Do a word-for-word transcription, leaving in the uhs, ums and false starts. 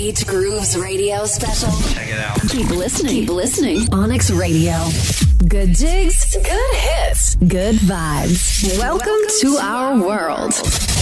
Beach Grooves Radio Special. Check it out. Keep listening. Keep listening. Onyx Radio. Good jigs. Good hits. Good vibes. Welcome to our world.